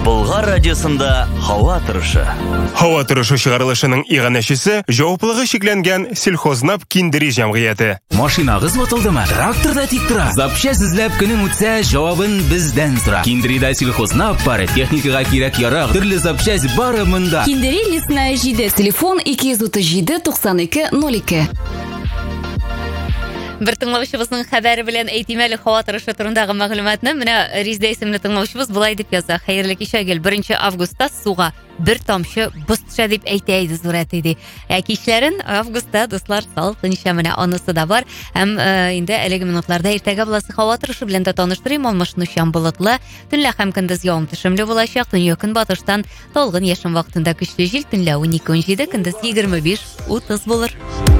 Болгар радиосында һава торышы. Һава торышы чыгарылышының иганәчесе җаваплылыгы шикләнгән сельхознап киндери җәмгыяте. Машинагыз ватылдымы? Тракторда тик тора. Запчасть эзләп көнең үтсә, җавабын бездән сора. Киндерида сельхознап бары, техникага кирәк ярак, төрле запчасть бары монда. Киндери лесная 7, телефон 237 92 02. Бер тыңлаучыбызның хәбәре белән әйтимәле һава торышы турындагы мәгълүматны менә Ризда исемле тыңлаучыбыз булай дип яза. Хәерле кичә гел 1 августта суга бер тамчы боз төшә дип әйтә иде Зурат иде. Кичләрен августта дуслар салкынча менә анысы да бар. Һәм инде әлеге минутларда иртәгә буласы һава торышы белән дә таныштырыйм. Алмашынучан булытлы, төнлә һәм көндез явым-төшемле булачак. Төньяк көнбатыштан талгын яшен вакытында көчле җил, төнлә 12-17, көндез 25-30 булыр.